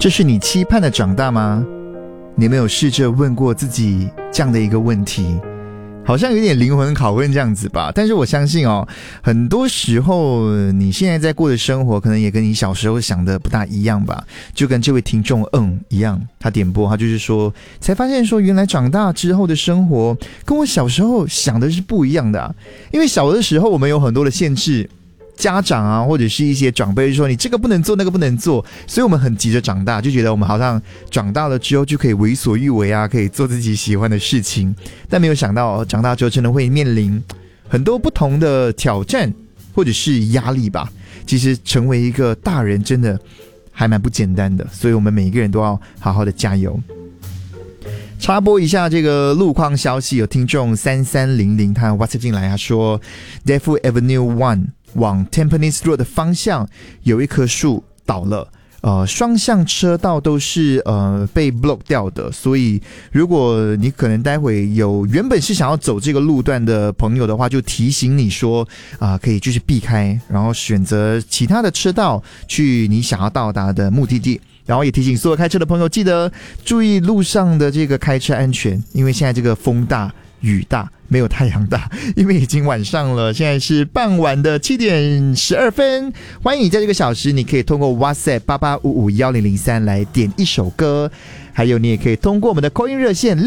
这是你期盼的长大吗？你有没有试着问过自己这样的一个问题？好像有点灵魂拷问这样子吧，但是我相信很多时候你现在在过的生活可能也跟你小时候想的不大一样吧。就跟这位听众一样，他点播，他就是说才发现说原来长大之后的生活跟我小时候想的是不一样的啊。因为小的时候我们有很多的限制，家长啊，或者是一些长辈就说你这个不能做那个不能做，所以我们很急着长大，就觉得我们好像长大了之后就可以为所欲为啊，可以做自己喜欢的事情。但没有想到长大之后真的会面临很多不同的挑战或者是压力吧。其实成为一个大人真的还蛮不简单的，所以我们每一个人都要好好的加油。插播一下这个路况消息，有听众3300他 WhatsApp 进来，他说 Defu Avenue 1往 Tampines Road 的方向有一棵树倒了，双向车道都是被 block 掉的，所以如果你可能待会有原本是想要走这个路段的朋友的话，就提醒你说可以就是避开，然后选择其他的车道去你想要到达的目的地。然后也提醒所有开车的朋友，记得注意路上的这个开车安全，因为现在这个风大雨大，没有太阳大，因为已经晚上了，现在是傍晚的7点12分。欢迎你在这个小时，你可以通过 WhatsApp 88551003来点一首歌，还有你也可以通过我们的 call in 热线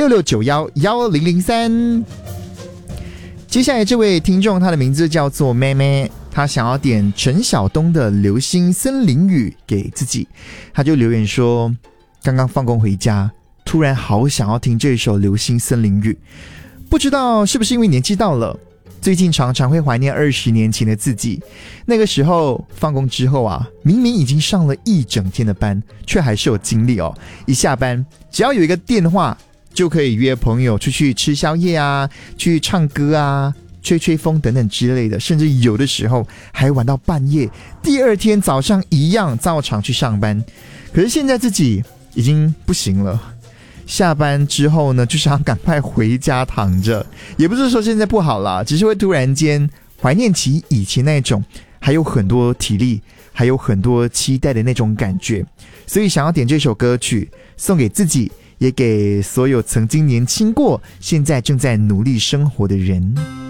66911003。接下来这位听众，他的名字叫做妹妹，他想要点陈晓东的《流星森林雨》给自己。他就留言说，刚刚放工回家，突然好想要听这首《流星森林雨》，不知道是不是因为年纪到了，最近常常会怀念20年前的自己。那个时候放工之后明明已经上了一整天的班，却还是有精力一下班只要有一个电话就可以约朋友出去吃宵夜啊，去唱歌啊，吹吹风等等之类的，甚至有的时候还玩到半夜，第二天早上一样照常去上班。可是现在自己已经不行了，下班之后呢，就想赶快回家躺着。也不是说现在不好啦，只是会突然间怀念起以前那种还有很多体力还有很多期待的那种感觉，所以想要点这首歌曲送给自己，也给所有曾经年轻过现在正在努力生活的人。